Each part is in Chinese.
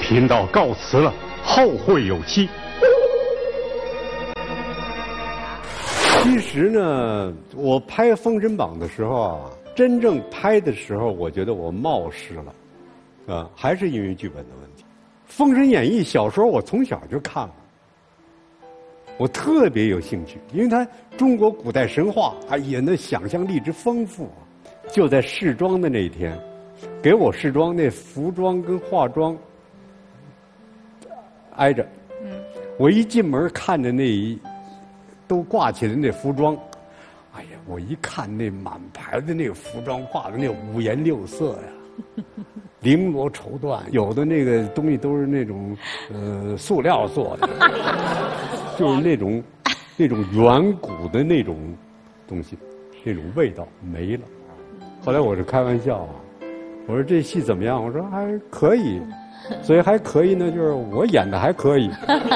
贫道告辞了，后会有期。 其实呢，我拍《封神榜》的时候啊，真正拍的时候，我觉得我冒失了，还是因为剧本的问题。《封神演义》小说我从小就看了，我特别有兴趣，因为它中国古代神话，哎呀，那想象力之丰富啊！就在试妆的那一天，给我试妆，那服装跟化妆挨着，我一进门看着都挂起来那服装，哎呀，我一看那满排的那个服装挂的那五颜六色呀，绫罗绸缎，有的那个东西都是那种塑料做的，就是那种远古的那种东西，那种味道没了。后来我是开玩笑啊，我说这戏怎么样？我说还可以，所以还可以呢，就是我演的还可以。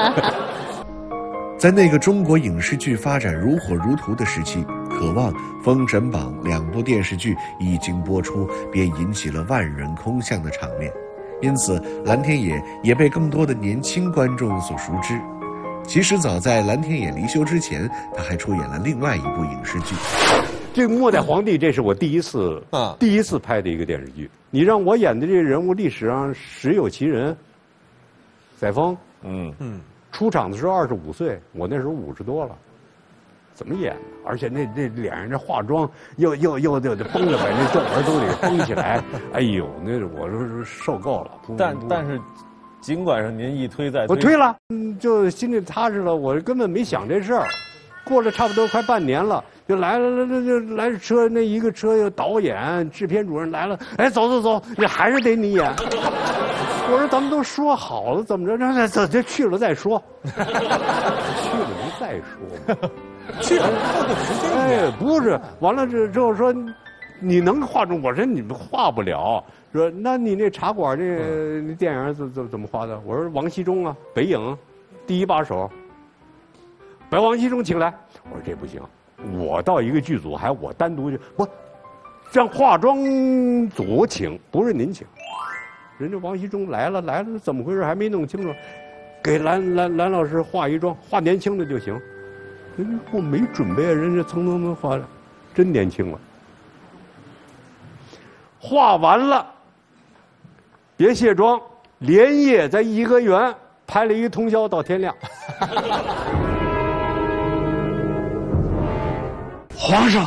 在那个中国影视剧发展如火如荼的时期，《渴望》《封神榜》2部电视剧一经播出，便引起了万人空巷的场面，因此蓝天野也被更多的年轻观众所熟知。其实早在蓝天野离休之前，他还出演了另外一部影视剧。 这个末代皇帝，这是我第一次拍的一个电视剧。你让我演的这个人物，历史上实有其人。载沣，出场的时候25岁，我那时候50多了，怎么演呢？而且那脸上这化妆又绷着，把那皱纹都得绷起来。哎呦，那我是受够了。 但是，尽管是您一推再推， 我推了，就心里踏实了。我根本没想这事儿。过了差不多快半年了，就来车，那一个车有导演、制片主任来了，哎，走，你还是得你演。我说咱们都说好了，怎么着？让走就去了再说。去了没再说。 去了后头时间。 哎，不是，完了之后说你能化妆，我说你们化不了。说那你那茶馆那电影怎么化的？我说王熙中啊，北影第一把手。把王熙中请来，我说这不行，我到一个剧组还我单独去，不，让化妆组请，不是您请。人家王熙中来了，怎么回事还没弄清楚，给蓝老师化一妆，化年轻的就行。人家我没准备，人家蹭化了，真年轻了。化完了，别卸妆，连夜在颐和园拍了一个通宵到天亮。 皇上，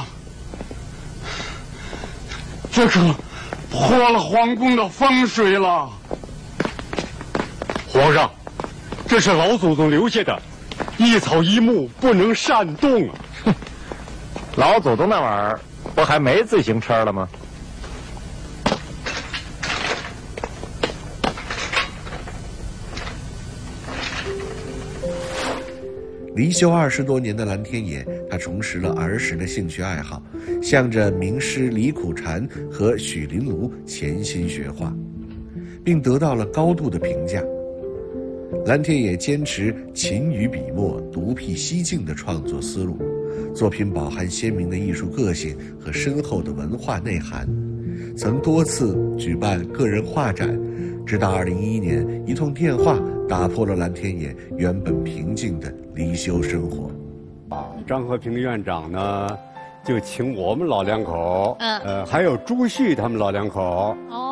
这可破了皇宫的风水了。皇上，这是老祖宗留下的，一草一木不能擅动啊。 老祖宗那玩意儿不还没自行车了吗？ 离休20多年的蓝天野，他重拾了儿时的兴趣爱好，向着名师李苦禅和许麟庐潜心学画，并得到了高度的评价。蓝天野坚持勤于笔墨、独辟蹊径的创作思路，作品饱含鲜明的艺术个性和深厚的文化内涵，曾多次举办个人画展，直到2011年一通电话打破了蓝天野原本平静的离休生活。 张和平院长呢，就请我们老两口，还有朱旭他们老两口，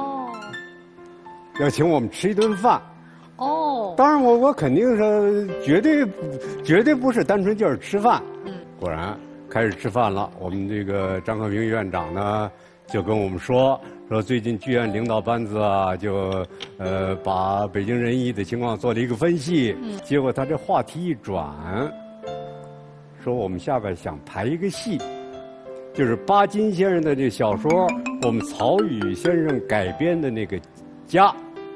要请我们吃一顿饭。当然我肯定是绝对不是单纯就是吃饭。果然开始吃饭了。我们这个张和平院长呢，就跟我们说最近剧院领导班子啊，就把北京人艺的情况做了一个分析。结果他这话题一转，说我们下边想排一个戏，就是巴金先生的这小说，我们曹禺先生改编的那个家。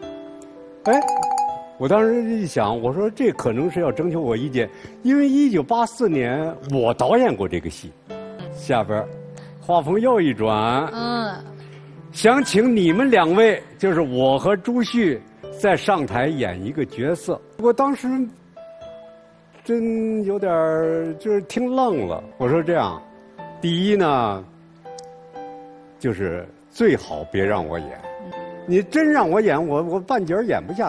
我当时一想，我说这可能是要征求我意见，因为1984年我导演过这个戏。下边话锋又一转，想请你们两位，就是我和朱旭，再上台演一个角色。我当时真有点就是听愣了。我说这样，第一呢，就是最好别让我演。你真让我演，我半截演不下